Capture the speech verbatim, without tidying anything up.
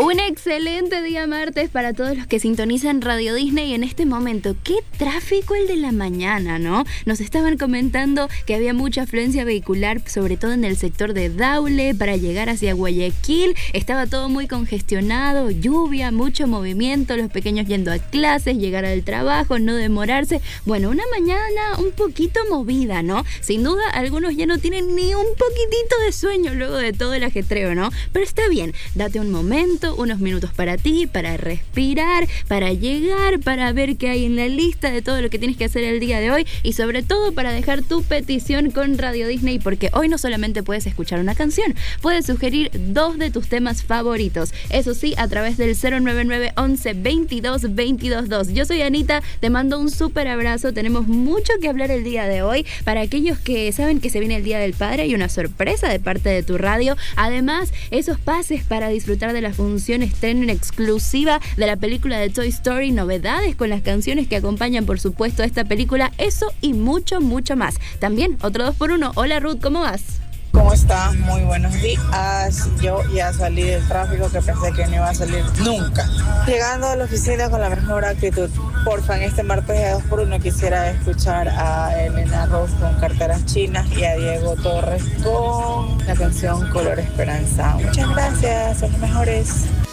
Un excelente día martes para todos los que sintonizan Radio Disney en este momento. Qué tráfico el de la mañana, ¿no? Nos estaban comentando que había mucha afluencia vehicular, sobre todo en el sector de Daule, para llegar hacia Guayaquil. Estaba todo muy congestionado, lluvia, mucho movimiento, los pequeños yendo a clases, llegar al trabajo, no demorarse. Bueno, una mañana un poquito movida, ¿no? Sin duda, algunos ya no tienen ni un poquitito de sueño luego de todo el ajetreo, ¿no? Pero está bien, date un momento, unos minutos para ti, para respirar, para llegar, para ver qué hay en la lista de todo lo que tienes que hacer el día de hoy y sobre todo para dejar tu petición con Radio Disney, porque hoy no solamente puedes escuchar una canción, puedes sugerir dos de tus temas favoritos, eso sí, a través del cero nueve nueve once veintidós veintidós dos. Yo soy Anita, te mando un súper abrazo, tenemos mucho que hablar el día de hoy. Para aquellos que saben que se viene el Día del Padre, hay una sorpresa de parte de tu radio, además esos pases para disfrutar de la función estreno en exclusiva de la película de Toy Story, novedades con las canciones que acompañan por supuesto a esta película, eso y mucho, mucho más. También otro dos por uno. Hola Ruth, ¿cómo vas? ¿Cómo estás? Muy buenos días. Yo ya salí del tráfico que pensé que no iba a salir nunca. Llegando a la oficina con la mejor actitud. Porfa, en este martes de dos por uno quisiera escuchar a Elena Ross con Carteras Chinas y a Diego Torres con la canción Color Esperanza. Muchas gracias, son los mejores.